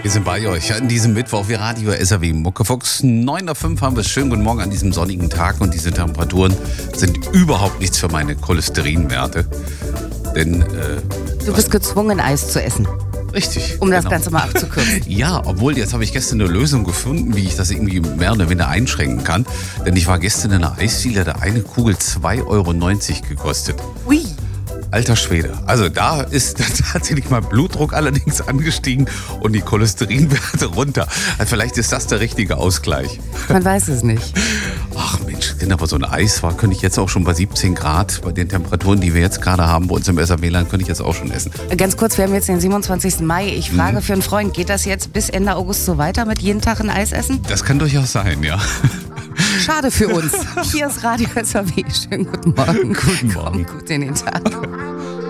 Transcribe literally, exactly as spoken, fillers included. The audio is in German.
Wir sind bei euch an diesem Mittwoch. Wir Radio S R W Muckefuchs. neun Uhr fünf haben wir es. Schönen guten Morgen an diesem sonnigen Tag. Und diese Temperaturen sind überhaupt nichts für meine Cholesterinwerte. Denn, äh, Du bist gezwungen, Eis zu essen. Richtig. Um das genau. Ganze mal abzukürzen. Ja, obwohl jetzt habe ich gestern eine Lösung gefunden, wie ich das irgendwie mehr oder weniger einschränken kann. Denn ich war gestern in einer Eisdiele, da eine Kugel zwei Euro neunzig gekostet. Ui. Alter Schwede. Also da ist tatsächlich mein Blutdruck allerdings angestiegen und die Cholesterinwerte runter. Also vielleicht ist das der richtige Ausgleich. Man weiß es nicht. Ach Mensch, wenn aber so ein Eis war, könnte ich jetzt auch schon bei siebzehn Grad, bei den Temperaturen, die wir jetzt gerade haben bei uns im S R W-Land, könnte ich jetzt auch schon essen. Ganz kurz, wir haben jetzt den siebenundzwanzigsten Mai. Ich frage Mhm. für einen Freund, geht das jetzt bis Ende August so weiter mit jeden Tag ein Eis essen? Das kann durchaus sein, ja. Schade für uns. Hier ist Radio S R W. Schönen guten Morgen. Guten Morgen. Komm gut in den Tag.